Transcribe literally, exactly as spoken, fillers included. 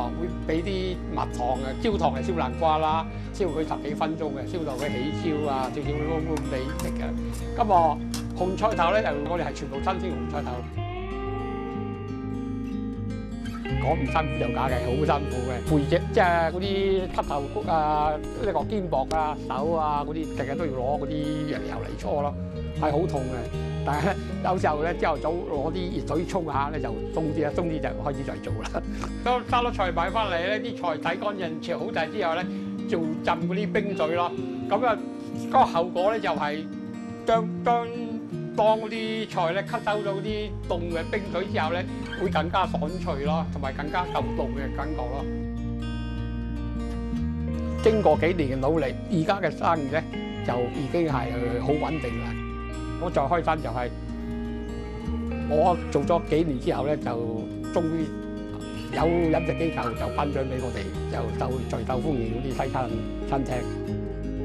會俾啲蜜糖啊，焦糖係燒南瓜啦，燒佢十幾分鐘嘅，燒到佢起焦啊，少少燶燶地食嘅。咁啊，紅菜頭咧就我哋係全部新鮮紅菜頭。講唔辛苦就假嘅，好辛苦嘅。背脊即係嗰啲膝頭骨啊，呢個肩膊啊、手啊嗰啲，成日都要攞嗰啲藥油嚟搓咯，係好痛嘅。但係咧，有時候咧朝頭早攞啲熱水沖下咧就鬆啲啦，鬆啲就開始再做啦。當沙律菜買翻嚟咧，啲菜洗乾淨、切好晒之後咧，就浸嗰啲冰水咯。咁啊，嗰個後果咧就係將將當嗰啲菜咧吸收到啲凍嘅冰水之後咧，會更加爽脆咯，同埋更加夠凍嘅感覺咯。經過幾年嘅努力，而家嘅生意咧就已經係好穩定啦。我再開心就係我做咗幾年之後咧，就終於有飲食機構就頒獎俾我哋，就受最受歡迎嗰啲西餐餐廳。